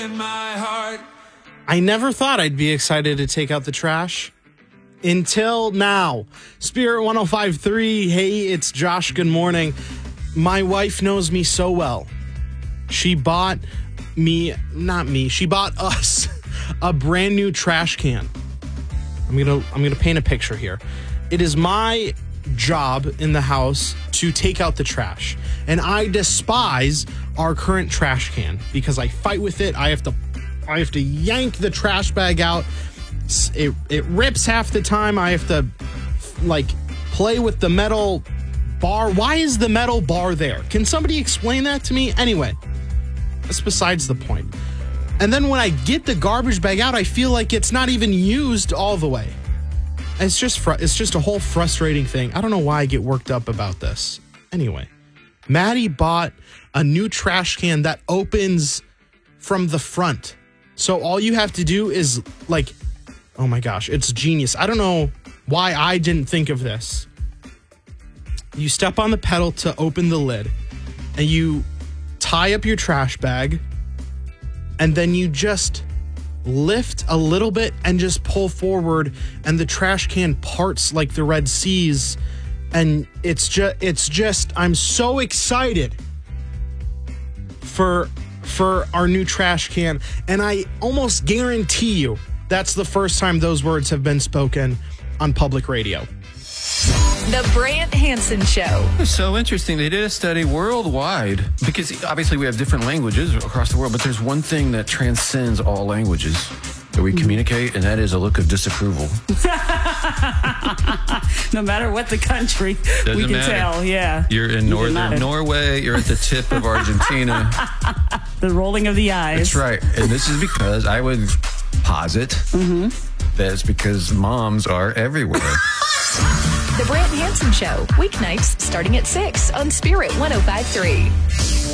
In my heart. I never thought I'd be excited to take out the trash until now. Spirit 105.3. Hey, it's Josh. Good morning. My wife knows me so well. She bought she bought us a brand new trash can. I'm gonna paint a picture here. It is my job in the house to take out the trash, and I despise our current trash can because I fight with it. I have to yank the trash bag out. It rips half the time. I have to play with the metal bar. Why is the metal bar there? Can somebody explain that to me? Anyway, that's besides the point. And then when I get the garbage bag out, I feel like it's not even used all the way. It's just a whole frustrating thing. I don't know why I get worked up about this. Anyway, Maddie bought a new trash can that opens from the front. So all you have to do is oh my gosh, it's genius. I don't know why I didn't think of this. You step on the pedal to open the lid and you tie up your trash bag, and then you just lift a little bit and just pull forward, and the trash can parts like the Red Seas. And it's just I'm so excited for our new trash can, and I almost guarantee you that's the first time those words have been spoken on public radio. The Brant Hansen Show. It's so interesting. They did a study worldwide because obviously we have different languages across the world, but there's one thing that transcends all languages that we communicate, and that is a look of disapproval. No matter what the country, we can tell, yeah. You're in northern Norway, you're at the tip of Argentina. The rolling of the eyes. That's right. And this is because I would posit that's because moms are everywhere. The Brant Hansen Show, weeknights starting at 6 on Spirit 105.3.